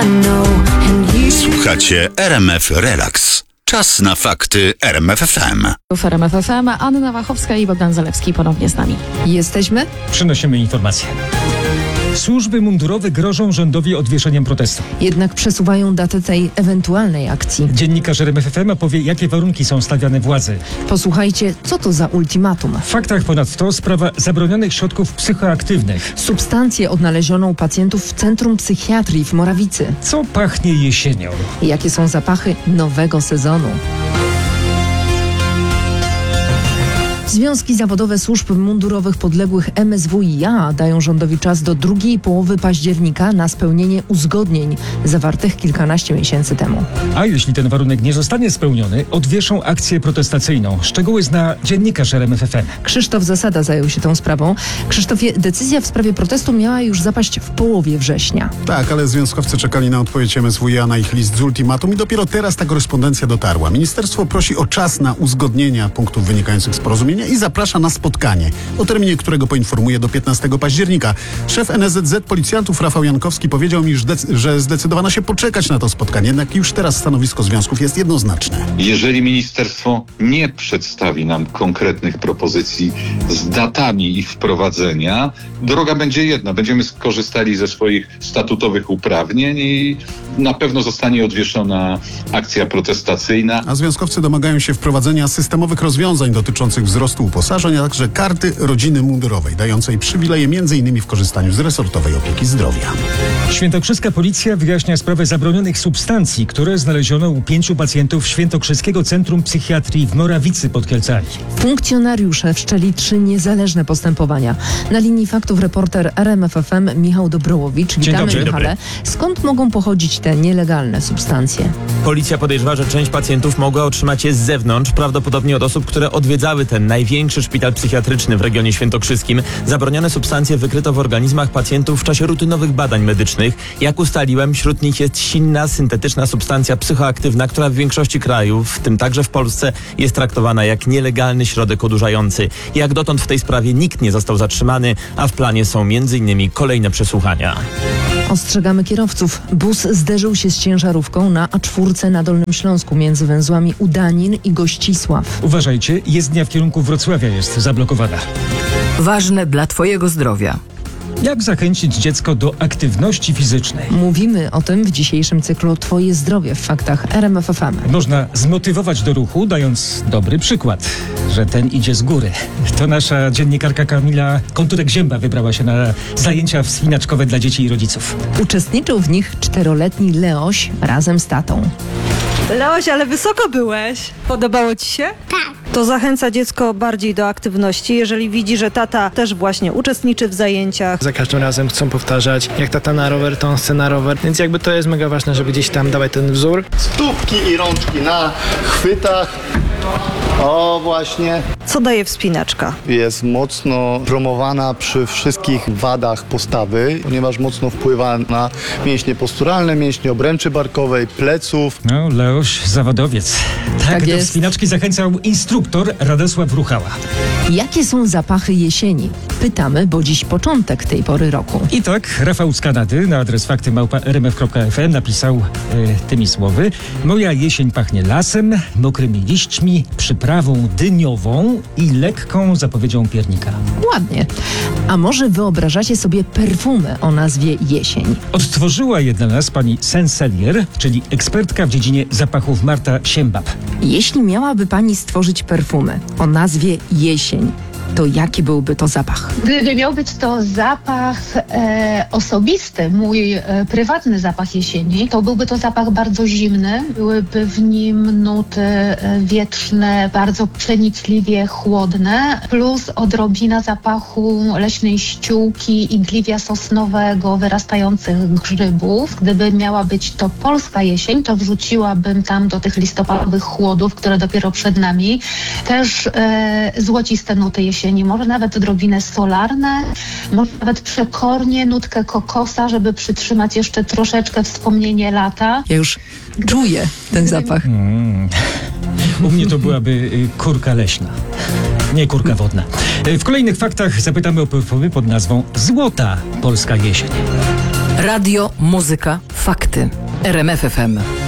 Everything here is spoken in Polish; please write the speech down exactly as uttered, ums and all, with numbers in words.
Słuchacie R M F Relax. Czas na fakty R M F F M. W R M F F M Anna Wachowska i Bogdan Zalewski ponownie z nami. Jesteśmy? Przynosimy informacje. Służby mundurowe grożą rządowi odwieszeniem protestu. Jednak przesuwają datę tej ewentualnej akcji. Dziennikarz R M F F M opowie, jakie warunki są stawiane władzy. Posłuchajcie, co to za ultimatum. W faktach ponadto sprawa zabronionych środków psychoaktywnych. Substancję odnalezioną u pacjentów w Centrum Psychiatrii w Morawicy. Co pachnie jesienią? Jakie są zapachy nowego sezonu? Związki zawodowe służb mundurowych podległych M S W i A dają rządowi czas do drugiej połowy października na spełnienie uzgodnień zawartych kilkanaście miesięcy temu. A jeśli ten warunek nie zostanie spełniony, odwieszą akcję protestacyjną. Szczegóły zna dziennikarz R M F F M. Krzysztof Zasada zajął się tą sprawą. Krzysztofie, decyzja w sprawie protestu miała już zapaść w połowie września. Tak, ale związkowcy czekali na odpowiedź M S W i A na ich list z ultimatum i dopiero teraz ta korespondencja dotarła. Ministerstwo prosi o czas na uzgodnienia punktów wynikających z porozumienia i zaprasza na spotkanie, o terminie którego poinformuje do piętnastego października. Szef N S Z Z policjantów Rafał Jankowski powiedział mi, że zdecydowano się poczekać na to spotkanie, jednak już teraz stanowisko związków jest jednoznaczne. Jeżeli ministerstwo nie przedstawi nam konkretnych propozycji z datami ich wprowadzenia, droga będzie jedna. Będziemy skorzystali ze swoich statutowych uprawnień i na pewno zostanie odwieszona akcja protestacyjna. A związkowcy domagają się wprowadzenia systemowych rozwiązań dotyczących wzrostu uposażeń, a także karty rodziny mundurowej, dającej przywileje między innymi w korzystaniu z resortowej opieki zdrowia. Świętokrzyska policja wyjaśnia sprawę zabronionych substancji, które znaleziono u pięciu pacjentów Świętokrzyskiego Centrum Psychiatrii w Morawicy pod Kielcami. Funkcjonariusze wszczęli trzy niezależne postępowania. Na linii faktów reporter R M F F M Michał Dobrołowicz. Dzień Witamy, dobry. Michale. Skąd mogą pochodzić te nielegalne substancje? Policja podejrzewa, że część pacjentów mogła otrzymać je z zewnątrz, prawdopodobnie od osób, które odwiedzały ten największy szpital psychiatryczny w regionie świętokrzyskim. Zabronione substancje wykryto w organizmach pacjentów w czasie rutynowych badań medycznych. Jak ustaliłem, wśród nich jest silna, syntetyczna substancja psychoaktywna, która w większości krajów, w tym także w Polsce, jest traktowana jak nielegalny środek odurzający. Jak dotąd w tej sprawie nikt nie został zatrzymany, a w planie są między innymi kolejne przesłuchania. Ostrzegamy kierowców. Bus zderzył się z ciężarówką na A cztery na Dolnym Śląsku między węzłami Udanin i Gościsław. Uważajcie, jezdnia w kierunku Wrocławia jest zablokowana. Ważne dla Twojego zdrowia. Jak zachęcić dziecko do aktywności fizycznej? Mówimy o tym w dzisiejszym cyklu Twoje zdrowie w faktach R M F F M. Można zmotywować do ruchu, dając dobry przykład, że ten idzie z góry. To nasza dziennikarka Kamila Konturek-Zięba wybrała się na zajęcia wspinaczkowe dla dzieci i rodziców. Uczestniczył w nich czteroletni Leoś razem z tatą. Leoś, ale wysoko byłeś. Podobało ci się? Tak. To zachęca dziecko bardziej do aktywności, jeżeli widzi, że tata też właśnie uczestniczy w zajęciach. Za każdym razem chcą powtarzać, jak tata na rower, to on chce na rower, więc jakby to jest mega ważne, żeby gdzieś tam dawać ten wzór. Stópki i rączki na chwytach. O, właśnie. Co daje wspinaczka? Jest mocno promowana przy wszystkich wadach postawy, ponieważ mocno wpływa na mięśnie posturalne, mięśnie obręczy barkowej, pleców. No, Leoś, zawodowiec. Tak, Tak do jest. wspinaczki zachęcał instruktor Radosław Ruchała. Jakie są zapachy jesieni? Pytamy, bo dziś początek tej pory roku. I tak Rafał z Kanady na adres fakty małpa r m f kropka f m napisał e, tymi słowy: moja jesień pachnie lasem, mokrymi liśćmi, przyprawą dyniową i lekką zapowiedzią piernika. Ładnie. A może wyobrażacie sobie perfumę o nazwie jesień? Odtworzyła je dla nas pani Senselier, czyli ekspertka w dziedzinie zapachów Marta Siembab. Jeśli miałaby pani stworzyć perfumę o nazwie jesień, to jaki byłby to zapach? Gdyby miał być to zapach e, osobisty, mój e, prywatny zapach jesieni, to byłby to zapach bardzo zimny. Byłyby w nim nuty e, wietrzne, bardzo przenikliwie chłodne, plus odrobina zapachu leśnej ściółki, igliwia sosnowego, wyrastających grzybów. Gdyby miała być to polska jesień, to wrzuciłabym tam do tych listopadowych chłodów, które dopiero przed nami, też e, złociste nuty jesieni. Może nawet odrobinę solarne, może nawet przekornie, nutkę kokosa, żeby przytrzymać jeszcze troszeczkę wspomnienie lata. Ja już czuję ten zapach. Mm. U mnie to byłaby y, kurka leśna. Nie kurka wodna. Y, W kolejnych faktach zapytamy o perfumy pod nazwą Złota Polska Jesień. Radio, muzyka, fakty. R M F F M.